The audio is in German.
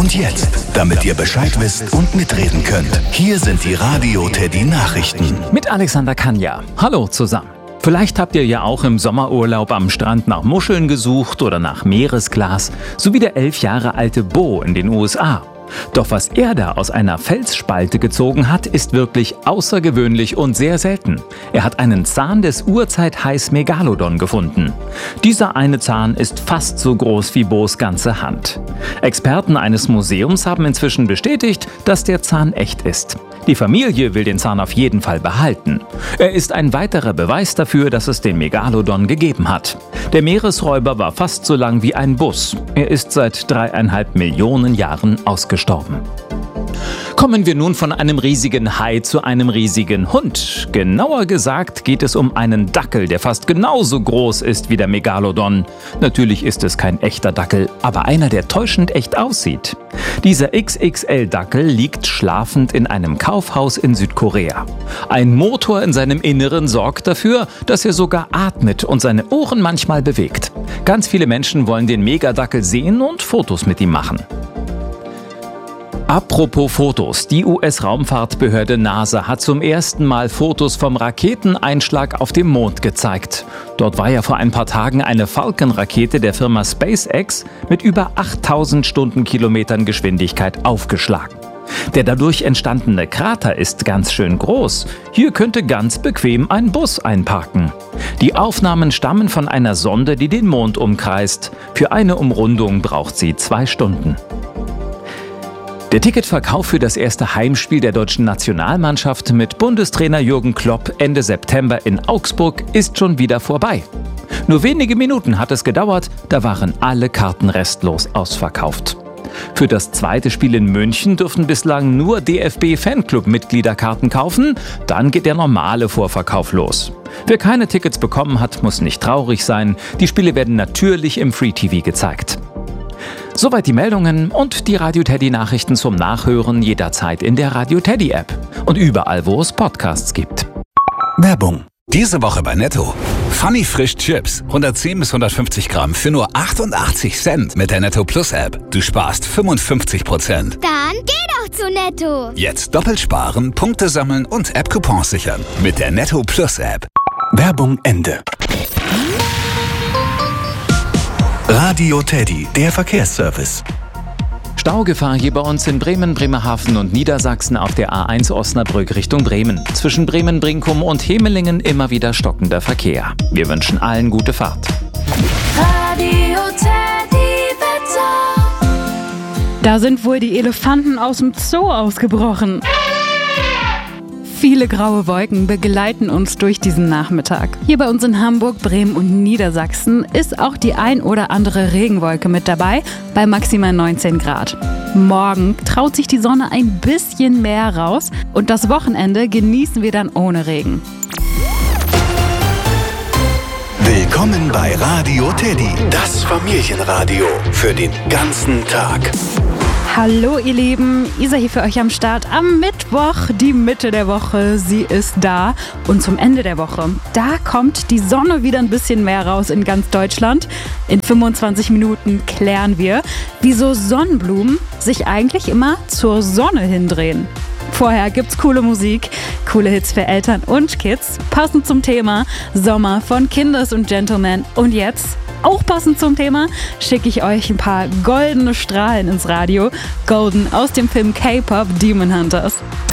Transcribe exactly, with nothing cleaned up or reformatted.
Und jetzt, damit ihr Bescheid wisst und mitreden könnt, hier sind die Radio Teddy Nachrichten. Mit Alexander Kanja. Hallo zusammen. Vielleicht habt ihr ja auch im Sommerurlaub am Strand nach Muscheln gesucht oder nach Meeresglas, so wie der elf Jahre alte Bo in den U S A. Doch was er da aus einer Felsspalte gezogen hat, ist wirklich außergewöhnlich und sehr selten. Er hat einen Zahn des Urzeithais Megalodon gefunden. Dieser eine Zahn ist fast so groß wie Bos ganze Hand. Experten eines Museums haben inzwischen bestätigt, dass der Zahn echt ist. Die Familie will den Zahn auf jeden Fall behalten. Er ist ein weiterer Beweis dafür, dass es den Megalodon gegeben hat. Der Meeresräuber war fast so lang wie ein Bus. Er ist seit dreieinhalb Millionen Jahren ausgestorben. Kommen wir nun von einem riesigen Hai zu einem riesigen Hund. Genauer gesagt geht es um einen Dackel, der fast genauso groß ist wie der Megalodon. Natürlich ist es kein echter Dackel, aber einer, der täuschend echt aussieht. Dieser X X L-Dackel liegt schlafend in einem Kaufhaus in Südkorea. Ein Motor in seinem Inneren sorgt dafür, dass er sogar atmet und seine Ohren manchmal bewegt. Ganz viele Menschen wollen den Megadackel sehen und Fotos mit ihm machen. Apropos Fotos, die U S-Raumfahrtbehörde NASA hat zum ersten Mal Fotos vom Raketeneinschlag auf dem Mond gezeigt. Dort war ja vor ein paar Tagen eine Falcon-Rakete der Firma SpaceX mit über achttausend Stundenkilometern Geschwindigkeit aufgeschlagen. Der dadurch entstandene Krater ist ganz schön groß. Hier könnte ganz bequem ein Bus einparken. Die Aufnahmen stammen von einer Sonde, die den Mond umkreist. Für eine Umrundung braucht sie zwei Stunden. Der Ticketverkauf für das erste Heimspiel der deutschen Nationalmannschaft mit Bundestrainer Jürgen Klopp Ende September in Augsburg ist schon wieder vorbei. Nur wenige Minuten hat es gedauert, da waren alle Karten restlos ausverkauft. Für das zweite Spiel in München dürfen bislang nur D F B-Fanclub-Mitglieder Karten kaufen, dann geht der normale Vorverkauf los. Wer keine Tickets bekommen hat, muss nicht traurig sein, die Spiele werden natürlich im Free-T V gezeigt. Soweit die Meldungen und die Radio Teddy Nachrichten zum Nachhören jederzeit in der Radio Teddy App und überall, wo es Podcasts gibt. Werbung. Diese Woche bei Netto. Funny Frisch Chips. hundertzehn bis hundertfünfzig Gramm für nur achtundachtzig Cent mit der Netto Plus App. Du sparst fünfundfünfzig Prozent. Dann geh doch zu Netto. Jetzt doppelt sparen, Punkte sammeln und App-Coupons sichern. Mit der Netto Plus App. Werbung Ende. Radio Teddy, der Verkehrsservice. Staugefahr hier bei uns in Bremen, Bremerhaven und Niedersachsen auf der A eins Osnabrück Richtung Bremen. Zwischen Bremen-Brinkum und Hemelingen immer wieder stockender Verkehr. Wir wünschen allen gute Fahrt. Radio Teddy Wetter. Da sind wohl die Elefanten aus dem Zoo ausgebrochen. Viele graue Wolken begleiten uns durch diesen Nachmittag. Hier bei uns in Hamburg, Bremen und Niedersachsen ist auch die ein oder andere Regenwolke mit dabei, bei maximal neunzehn Grad. Morgen traut sich die Sonne ein bisschen mehr raus und das Wochenende genießen wir dann ohne Regen. Willkommen bei Radio Teddy, das Familienradio für den ganzen Tag. Hallo ihr Lieben, Isa hier für euch am Start am Mittwoch, die Mitte der Woche, sie ist da und zum Ende der Woche, da kommt die Sonne wieder ein bisschen mehr raus in ganz Deutschland. In fünfundzwanzig Minuten klären wir, wieso Sonnenblumen sich eigentlich immer zur Sonne hindrehen. Vorher gibt's coole Musik, coole Hits für Eltern und Kids, passend zum Thema Sommer von Kinders und Gentlemen und jetzt... Auch passend zum Thema schicke ich euch ein paar goldene Strahlen ins Radio. Golden aus dem Film K-Pop Demon Hunters.